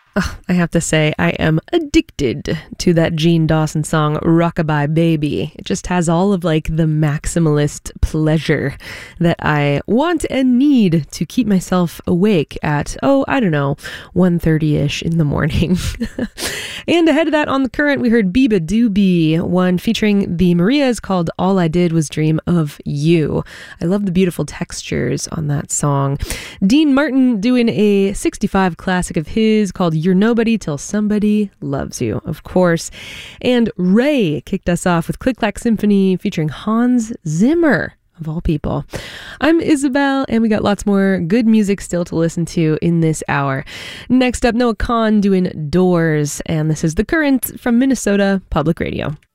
I have to say, I am addicted to that Gene Dawson song, Rockabye Baby. It just has all of like the maximalist pleasure that I want and need to keep myself awake at, 1:30-ish in the morning. And ahead of that on the current, we heard Biba Doobie, one featuring the Marias called All I Did Was Dream of You. I love the beautiful textures on that song. Dean Martin doing a 65 classic of his called You're Nobody Till Somebody Loves You, of course. And Ray kicked us off with Click Clack Symphony featuring Hans Zimmer, of all people. I'm Isabel, and we got lots more good music still to listen to in this hour. Next up, Noah Kahan doing Doors, and this is The Current from Minnesota Public Radio.